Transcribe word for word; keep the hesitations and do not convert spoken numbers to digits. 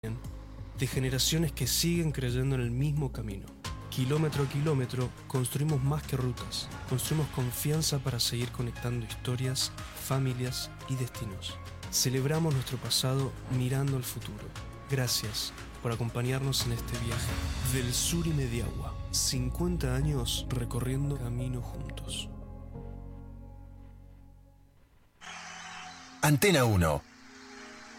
de generaciones que siguen creyendo en el mismo camino. Kilómetro a kilómetro construimos más que rutas, construimos confianza para seguir conectando historias, familias y destinos. Celebramos nuestro pasado mirando al futuro. Gracias por acompañarnos en este viaje. Del Sur y Mediagua, cincuenta años recorriendo camino juntos. Antena uno.